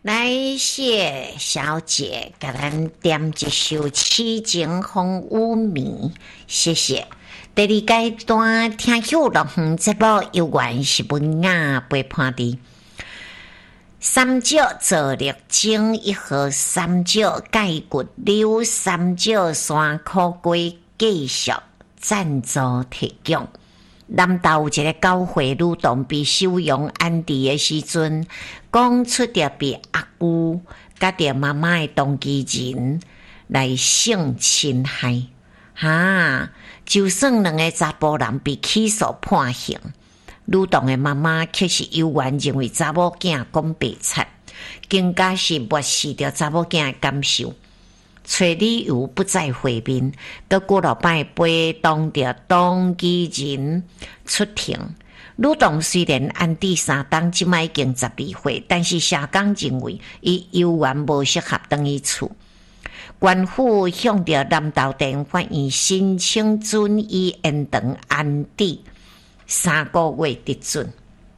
来谢小姐给咱点一首《痴情风雨暝》，谢谢。第二阶段听秋乐园节目有缘是文雅陪伴的。三角坐绿精一号三角盖骨溜三角山可贵继续赞助提供。南投有一个教会女童被收容安置的时阵，讲出着被阿姑甲着妈妈的动机人来性侵害。就算两个查甫人被起诉判刑，女童的妈妈却是有缘认为查某囝讲白贼，更加是漠视着查某囝的感受。找理由不再会面，搁过了摆陪同着当机人出庭。女童虽然安置3天，即摆已经12岁，但是社工认为伊有缘无适合回去厝。官府向着南投地方法院申请准予延长安置3个月的准。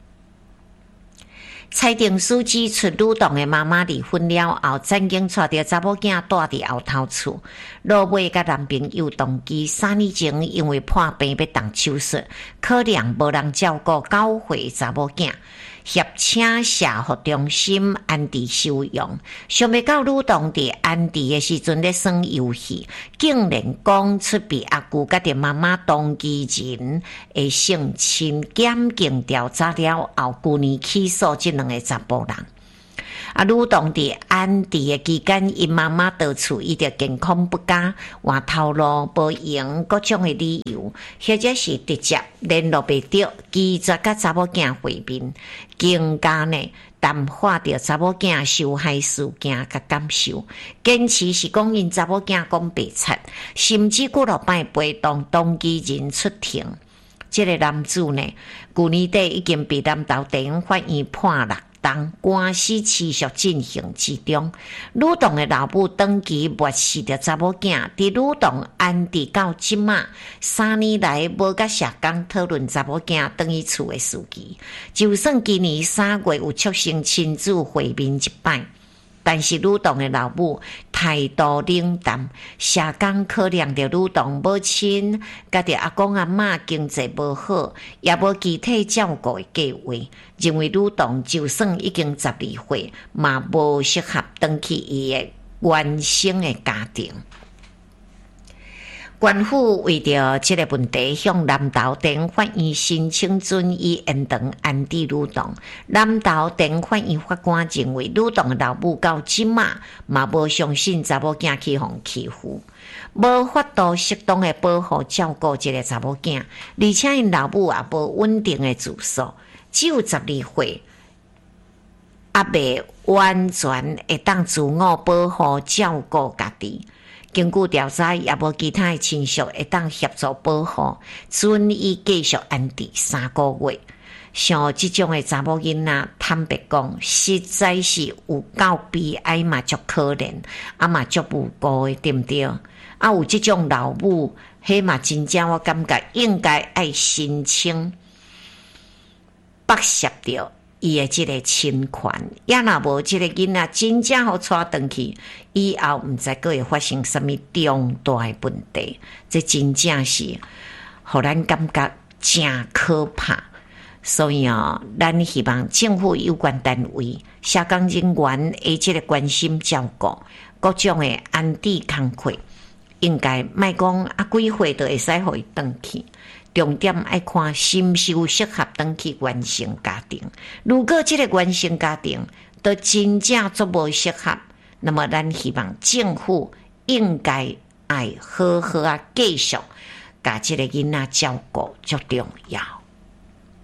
裁定书指出，女童的妈妈离婚了后，曾经带着查某囝住伫后头厝。老尾甲男朋友同居3年前，因为破病要动手术，可能无人照顾9岁查某囝，协请社福中心安置收容。想要到女童伫安置的时阵咧耍游戏，竟然讲出被阿姑甲着妈妈当机人的性侵。检警调查了后，去年起诉这2个查甫人。女童伫安置的期间，因妈妈到处伊着健康不佳，换头路无用各种的理由，或者是直接联络袂到，拒绝甲查某囝会面，更加呢淡化着查某囝受害事件甲感受，坚持是讲因查某囝讲白贼，甚至过了摆陪同当机人出庭。这个男子呢，去年底已经被南投地方法院判6档，官司持续进行之中。女童的老母长期漠视着查某囝，伫女童安置到即马3年来，无甲社工讨论查某囝回去厝的事迹。就算今年3月有促成亲子会面一摆，但是女童的老母态度冷淡，社工考量着女童母亲甲着阿公阿嬷经济无好，也无具体照顾的计划，认为女童就算已经12岁，嘛无适合回去伊的原生的家庭。官府为着这个问题，向南投地方法院申请准予延长安置女童。南投地方法院法官认为，女童的老母到即马嘛无相信查某囝去互欺负，无法度适当的保护照顾这个查某囝，而且因老母也无稳定的住所，只有12岁，也未完全会当自我保护照顾家己。经过调查，也无其他的亲属会当协助保护，准予继续安置3个月。像这种的查某囡仔，坦白讲，实在是有够悲哀嘛，足可怜，嘛足无辜的，对不对？有这种老母，迄嘛真正我感觉应该爱申请剥削掉伊的这个侵权，也若无这个囡仔真正好带回去，以后毋知佫会发生什么重大的问题，这真正是互咱感觉真可怕。所以咱希望政府有关单位、社工人员的这个关心照顾，各种的安置工课，应该莫讲几岁就会使互伊回去。重点爱看是毋是有适合回去原生家庭。如果这个原生家庭都真正足无适合，那么咱希望政府应该爱好好继续把这个囡仔照顾，足重要。